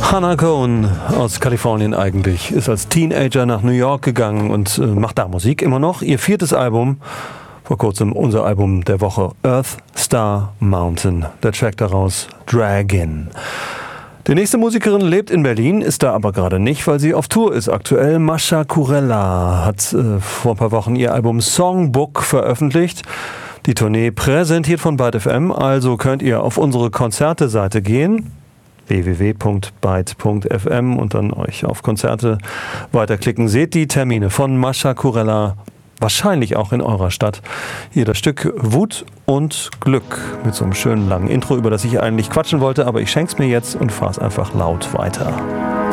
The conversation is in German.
Hannah Cohen aus Kalifornien eigentlich, ist als Teenager nach New York gegangen und macht da Musik immer noch. Ihr 4. Album, vor kurzem unser Album der Woche, Earth, Star, Mountain. Der Track daraus, Dragon. Die nächste Musikerin lebt in Berlin, ist da aber gerade nicht, weil sie auf Tour ist aktuell. Mascha Kurella hat vor ein paar Wochen ihr Album Songbook veröffentlicht. Die Tournee präsentiert von Byte FM, also könnt ihr auf unsere Konzerte-Seite gehen, www.byte.fm, und dann euch auf Konzerte weiterklicken. Seht die Termine von Mascha Kurella, wahrscheinlich auch in eurer Stadt. Hier das Stück Wut und Glück mit so einem schönen langen Intro, über das ich eigentlich quatschen wollte, aber ich schenk's mir jetzt und fahr's einfach laut weiter.